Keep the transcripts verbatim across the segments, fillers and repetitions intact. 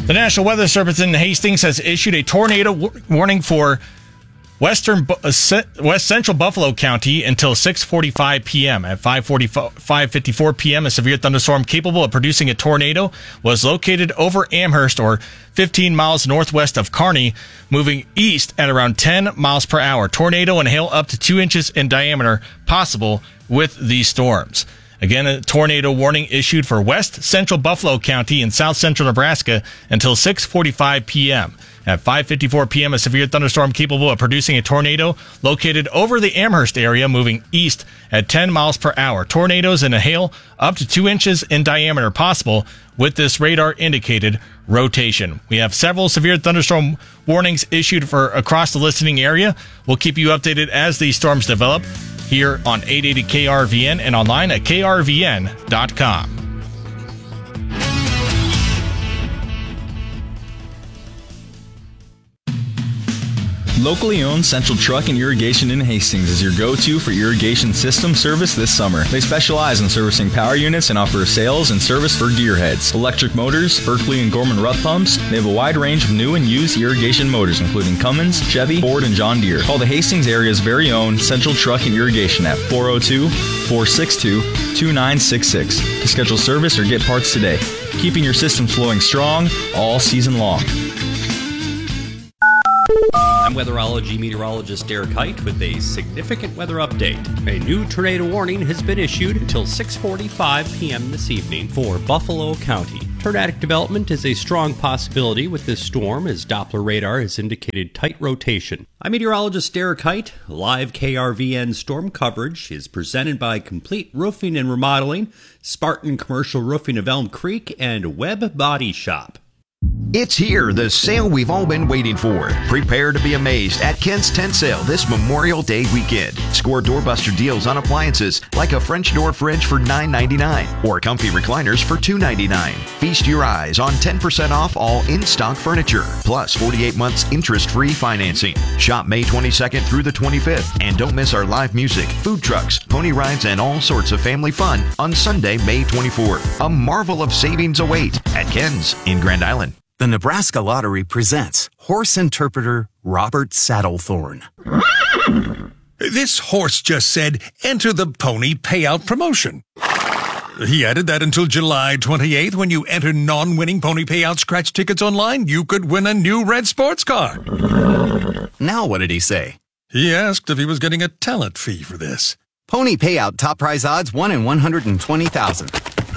The National Weather Service in Hastings has issued a tornado w- warning for western uh, west central Buffalo County until six forty-five p.m. At five fifty-four p.m., a severe thunderstorm capable of producing a tornado was located over Amherst, or fifteen miles northwest of Kearney, moving east at around ten miles per hour. Tornado and hail up to two inches in diameter possible with these storms. Again, a tornado warning issued for west central Buffalo County and south central Nebraska until six forty-five p.m. At five fifty-four p.m., a severe thunderstorm capable of producing a tornado located over the Amherst area, moving east at ten miles per hour. Tornadoes and a hail up to two inches in diameter possible with this radar indicated rotation. We have several severe thunderstorm warnings issued for across the listening area. We'll keep you updated as these storms develop here on eight eighty K R V N and online at K R V N dot com. Locally owned Central Truck and Irrigation in Hastings is your go-to for irrigation system service this summer. They specialize in servicing power units and offer sales and service for gearheads, electric motors, Berkeley and Gorman Rupp pumps. They have a wide range of new and used irrigation motors, including Cummins, Chevy, Ford, and John Deere. Call the Hastings area's very own Central Truck and Irrigation at four oh two, four six two, two nine six six to schedule service or get parts today, keeping your systems flowing strong all season long. I'm weatherology meteorologist Derek Height with a significant weather update. A new tornado warning has been issued until six forty-five p.m. this evening for Buffalo County. Tornadic development is a strong possibility with this storm, as Doppler radar has indicated tight rotation. I'm meteorologist Derek Height. Live K R V N storm coverage is presented by Complete Roofing and Remodeling, Spartan Commercial Roofing of Elm Creek, and Webb Body Shop. It's here, the sale we've all been waiting for. Prepare to be amazed at Ken's Tent Sale this Memorial Day weekend. Score doorbuster deals on appliances like a French door fridge for nine ninety-nine or comfy recliners for two ninety-nine. Feast your eyes on ten percent off all in-stock furniture, plus forty-eight months interest-free financing. Shop May twenty-second through the twenty-fifth, and don't miss our live music, food trucks, pony rides, and all sorts of family fun on Sunday, May twenty-fourth. A marvel of savings await at Ken's in Grand Island. The Nebraska Lottery presents horse interpreter Robert Saddlethorn. This horse just said, enter the pony payout promotion. He added that until July twenty-eighth, when you enter non-winning pony payout scratch tickets online, you could win a new red sports car. Now what did he say? He asked if he was getting a talent fee for this. Pony payout top prize odds one in one hundred twenty thousand.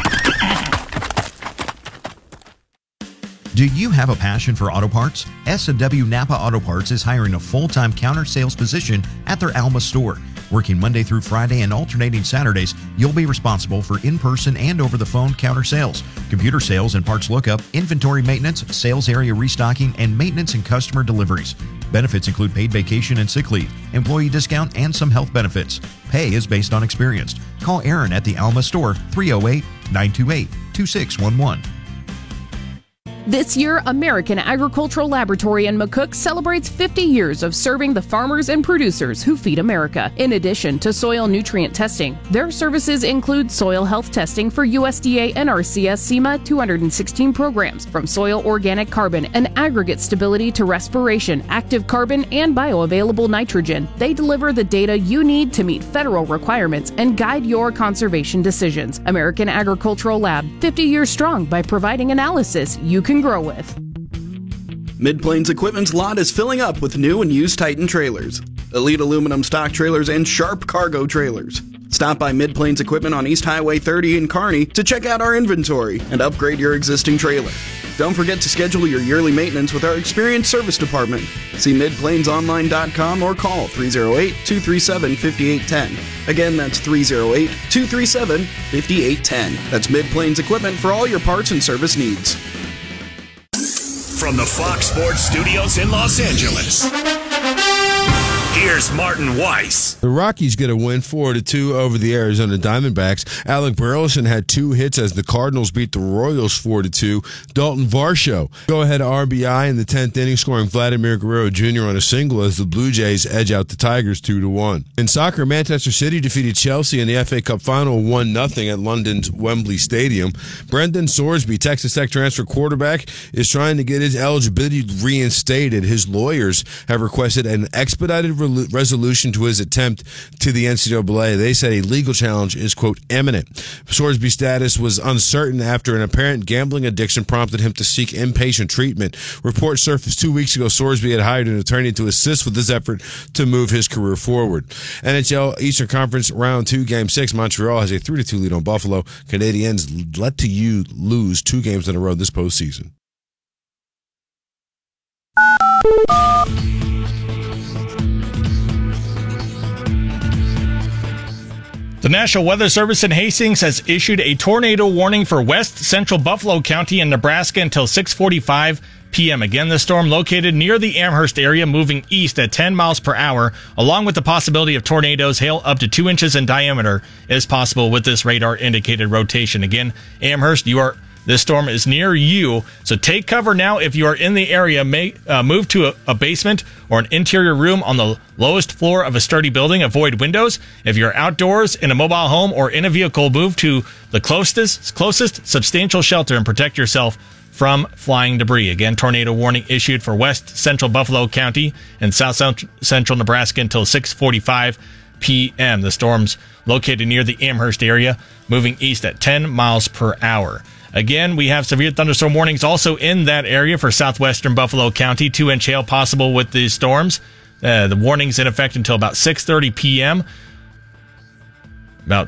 Do you have a passion for auto parts? S and W Napa Auto Parts is hiring a full-time counter sales position at their Alma store. Working Monday through Friday and alternating Saturdays, you'll be responsible for in-person and over-the-phone counter sales, computer sales and parts lookup, inventory maintenance, sales area restocking, and maintenance and customer deliveries. Benefits include paid vacation and sick leave, employee discount, and some health benefits. Pay is based on experience. Call Aaron at the Alma store, three oh eight, nine two eight, two six one one. This year, American Agricultural Laboratory in McCook celebrates fifty years of serving the farmers and producers who feed America. In addition to soil nutrient testing, their services include soil health testing for U S D A N R C S SEMA two hundred sixteen programs, from soil organic carbon and aggregate stability to respiration, active carbon, and bioavailable nitrogen. They deliver the data you need to meet federal requirements and guide your conservation decisions. American Agricultural Lab, fifty years strong by providing analysis you can grow with. Mid-Plains Equipment's lot is filling up with new and used Titan trailers, Elite aluminum stock trailers, and Sharp cargo trailers. Stop by Mid-Plains Equipment on East Highway thirty in Kearney to check out our inventory and upgrade your existing trailer. Don't forget to schedule your yearly maintenance with our experienced service department. See mid plains online dot com or call three oh eight, two three seven, five eight one oh. Again, that's three oh eight, two three seven, five eight one oh. That's Mid-Plains Equipment for all your parts and service needs. From the Fox Sports Studios in Los Angeles, Here's Martin Weiss. The Rockies get a win four to two over the Arizona Diamondbacks. Alec Burleson had two hits as the Cardinals beat the Royals four to two. Dalton Varsho go-ahead R B I in the tenth inning, scoring Vladimir Guerrero Junior on a single as the Blue Jays edge out the Tigers two to one. In soccer, Manchester City defeated Chelsea in the F A Cup final one nothing at London's Wembley Stadium. Brendan Sorsby, Texas Tech transfer quarterback, is trying to get his eligibility reinstated. His lawyers have requested an expedited re- resolution to his attempt to the N C double A. They said a legal challenge is, quote, imminent. Sorsby's status was uncertain after an apparent gambling addiction prompted him to seek inpatient treatment. Reports surfaced two weeks ago Sorsby had hired an attorney to assist with his effort to move his career forward. N H L Eastern Conference Round two, Game six. Montreal has a three to two lead on Buffalo. Canadiens let to you lose two games in a row this postseason. The National Weather Service in Hastings has issued a tornado warning for west central Buffalo County in Nebraska until six forty-five p.m. Again, the storm located near the Amherst area, moving east at ten miles per hour, along with the possibility of tornadoes. Hail up to two inches in diameter is possible with this radar indicated rotation. Again, Amherst, you are this storm is near you, so take cover now. If you are in the area, may uh, move to a, a basement or an interior room on the lowest floor of a sturdy building. Avoid windows. If you're outdoors in a mobile home or in a vehicle, move to the closest closest substantial shelter and protect yourself from flying debris. Again, tornado warning issued for west central Buffalo County and south central Nebraska until six forty-five p.m. The storm's located near the Amherst area, moving east at ten miles per hour. Again, we have severe thunderstorm warnings also in that area for southwestern Buffalo County. Two-inch hail possible with these storms. Uh, the warning's in effect until about six thirty p.m. About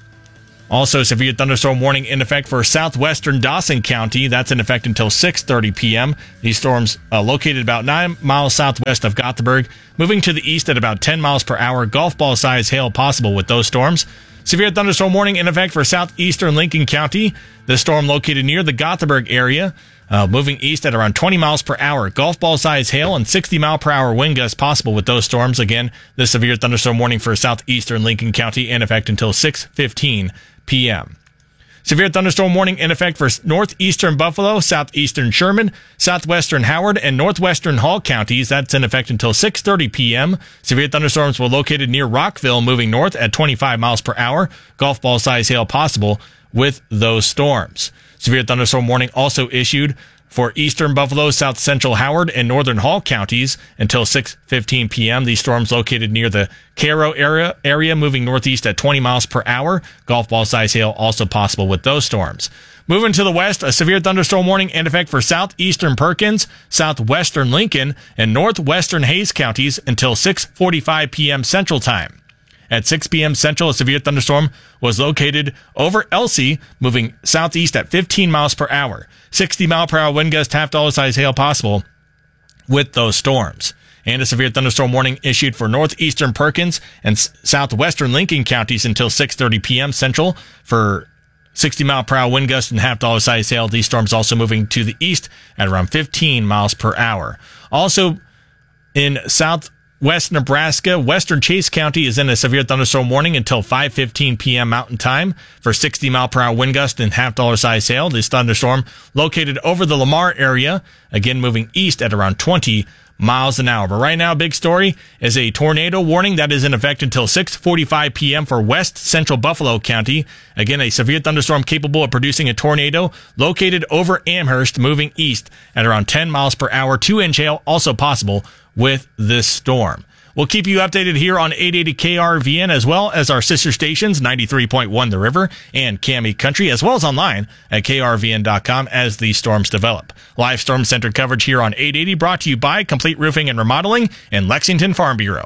also severe thunderstorm warning in effect for southwestern Dawson County. That's in effect until six thirty p.m. These storms uh, located about nine miles southwest of Gothenburg, moving to the east at about ten miles per hour. Golf ball size hail possible with those storms. Severe thunderstorm warning in effect for southeastern Lincoln County. The storm located near the Gothenburg area, uh, moving east at around twenty miles per hour. Golf ball size hail and sixty mile per hour wind gusts possible with those storms. Again, the severe thunderstorm warning for southeastern Lincoln County in effect until six fifteen p.m. Severe thunderstorm warning in effect for northeastern Buffalo, southeastern Sherman, southwestern Howard, and northwestern Hall counties. That's in effect until six thirty p.m. Severe thunderstorms were located near Rockville, moving north at twenty-five miles per hour. Golf ball size hail possible with those storms. Severe thunderstorm warning also issued for eastern Buffalo, south central Howard, and northern Hall counties until six fifteen p.m. These storms located near the Cairo area, area moving northeast at twenty miles per hour. Golf ball size hail also possible with those storms. Moving to the west, a severe thunderstorm warning in effect for southeastern Perkins, southwestern Lincoln, and northwestern Hayes counties until six forty-five p.m. Central Time. At six p.m. Central, a severe thunderstorm was located over Elsie, moving southeast at fifteen miles per hour. sixty mile per hour wind gust, half dollar size hail possible with those storms. And a severe thunderstorm warning issued for northeastern Perkins and s- southwestern Lincoln counties until six thirty p.m. Central for sixty mile per hour wind gust and half dollar size hail. These storms also moving to the east at around fifteen miles per hour. Also in south West Nebraska, western Chase County is in a severe thunderstorm warning until five fifteen p.m. Mountain Time for sixty mile per hour wind gust and half dollar size hail. This thunderstorm located over the Lamar area, again moving east at around twenty miles an hour. But right now, big story is a tornado warning that is in effect until six forty-five p.m. for west central Buffalo County. Again, a severe thunderstorm capable of producing a tornado located over Amherst, moving east at around ten miles per hour. Two-inch hail also possible with this storm. We'll keep you updated here on eight eighty K R V N, as well as our sister stations, ninety-three point one The River and Cami Country, as well as online at K R V N dot com as these storms develop. Live storm center coverage here on eight eighty, brought to you by Complete Roofing and Remodeling and Lexington Farm Bureau.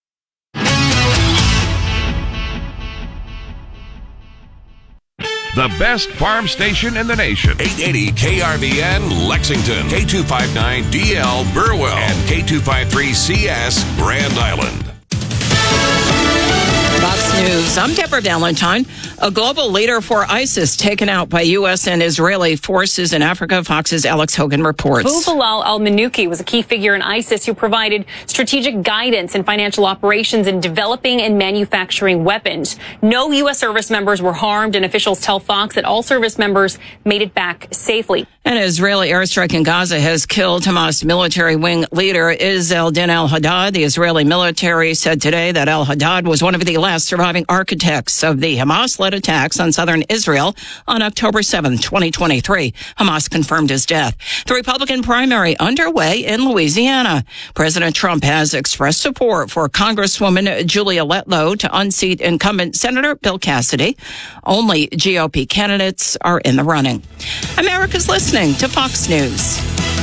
The best farm station in the nation. eight eighty K R V N Lexington, K two fifty-nine D L Burwell, and K two fifty-three C S Grand Island. Fox News. I'm Deborah Valentine. A global leader for ISIS taken out by U S and Israeli forces in Africa. Fox's Alex Hogan reports. Abu Bilal al-Manuki was a key figure in ISIS who provided strategic guidance and financial operations in developing and manufacturing weapons. No U S service members were harmed, and officials tell Fox that all service members made it back safely. An Israeli airstrike in Gaza has killed Hamas military wing leader Izzeldin al-Haddad. The Israeli military said today that al-Haddad was one of the last surviving architects of the Hamas-led attacks on southern Israel on October seventh, twenty twenty-three. Hamas confirmed his death. The Republican primary underway in Louisiana. President Trump has expressed support for Congresswoman Julia Letlow to unseat incumbent Senator Bill Cassidy. Only G O P candidates are in the running. America's listening to Fox News.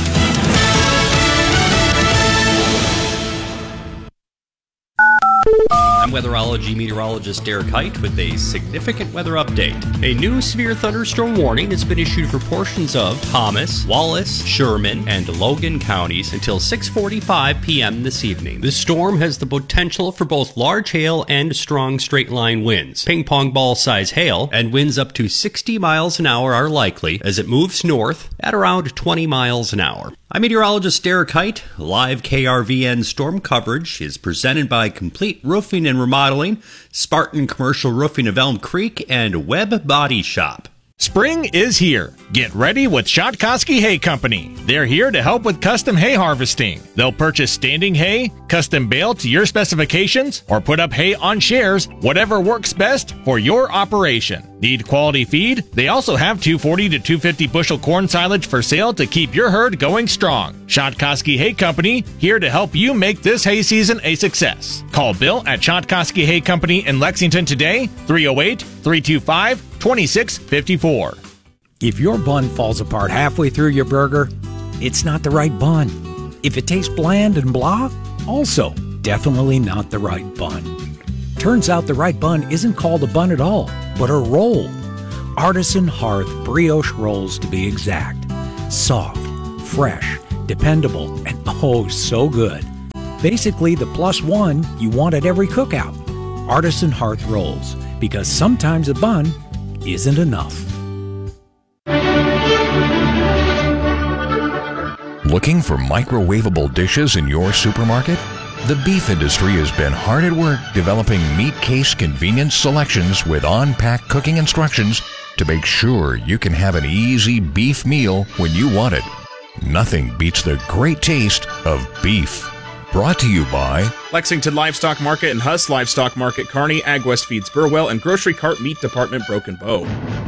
I'm weatherology meteorologist Derek Height with a significant weather update. A new severe thunderstorm warning has been issued for portions of Thomas, Wallace, Sherman, and Logan counties until six forty-five p.m. this evening. This storm has the potential for both large hail and strong straight-line winds. Ping-pong ball-size hail and winds up to sixty miles an hour are likely as it moves north at around twenty miles an hour. I'm meteorologist Derek Height. Live K R V N storm coverage is presented by Complete Roofing and Remodeling, Spartan Commercial Roofing of Elm Creek, and Webb Body Shop. Spring is here. Get ready with Shotkoski Hay Company. They're here to help with custom hay harvesting. They'll purchase standing hay, custom bale to your specifications, or put up hay on shares, whatever works best for your operation. Need quality feed? They also have two forty to two fifty bushel corn silage for sale to keep your herd going strong. Shotkoski Hay Company, here to help you make this hay season a success. Call Bill at Shotkoski Hay Company in Lexington today, three oh eight, three two five, two six five four. If your bun falls apart halfway through your burger, it's not the right bun. If it tastes bland and blah, also definitely not the right bun. Turns out the right bun isn't called a bun at all, but a roll. Artisan Hearth brioche rolls, to be exact. Soft, fresh, dependable, and oh so good. Basically the plus one you want at every cookout. Artisan Hearth rolls, because sometimes a bun isn't enough. Looking for microwavable dishes in your supermarket? The beef industry has been hard at work developing meat case convenience selections with on-pack cooking instructions to make sure you can have an easy beef meal when you want it. Nothing beats the great taste of beef. Brought to you by Lexington Livestock Market and Huss Livestock Market, Kearney, AgWest Feeds Burwell, and Grocery Cart Meat Department, Broken Bow.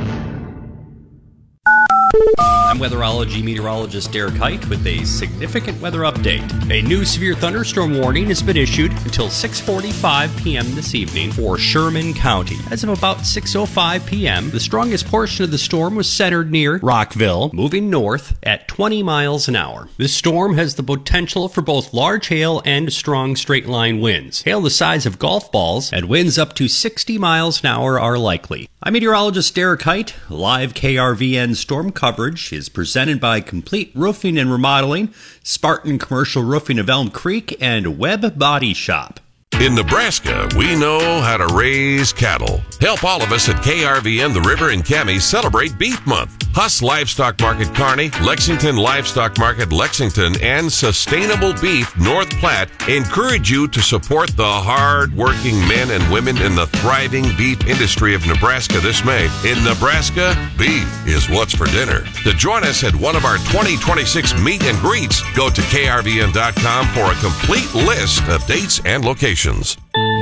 I'm weatherology meteorologist Derek Height with a significant weather update. A new severe thunderstorm warning has been issued until six forty-five p.m. this evening for Sherman County. As of about six oh five p.m., the strongest portion of the storm was centered near Rockville, moving north at twenty miles an hour. This storm has the potential for both large hail and strong straight-line winds. Hail the size of golf balls and winds up to sixty miles an hour are likely. I'm meteorologist Derek Height. Live K R V N storm coverage is presented by Complete Roofing and Remodeling, Spartan Commercial Roofing of Elm Creek, and Webb Body Shop. In Nebraska, we know how to raise cattle. Help all of us at K R V N The River and Cammie celebrate Beef Month. Huss Livestock Market Kearney, Lexington Livestock Market Lexington, and Sustainable Beef North Platte encourage you to support the hard-working men and women in the thriving beef industry of Nebraska this May. In Nebraska, beef is what's for dinner. To join us at one of our twenty twenty-six meet and greets, go to K R V N dot com for a complete list of dates and locations.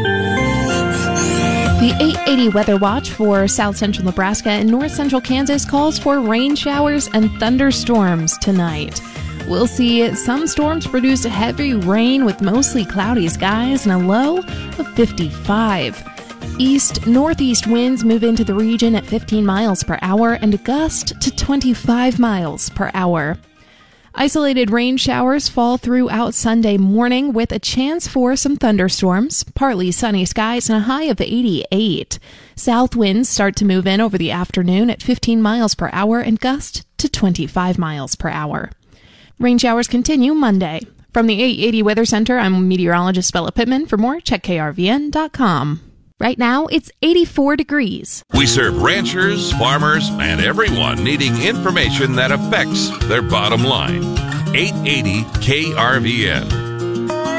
The eight eighty Weather Watch for South Central Nebraska and North Central Kansas calls for rain showers and thunderstorms tonight. We'll see some storms produce heavy rain with mostly cloudy skies and a low of fifty-five. East-northeast winds move into the region at fifteen miles per hour and a gust to twenty-five miles per hour. Isolated rain showers fall throughout Sunday morning with a chance for some thunderstorms, partly sunny skies, and a high of eighty-eight. South winds start to move in over the afternoon at fifteen miles per hour and gust to twenty-five miles per hour. Rain showers continue Monday. From the eight eighty Weather Center, I'm meteorologist Bella Pittman. For more, check K R V N dot com. Right now, it's eighty-four degrees. We serve ranchers, farmers, and everyone needing information that affects their bottom line. eight eighty K R V N.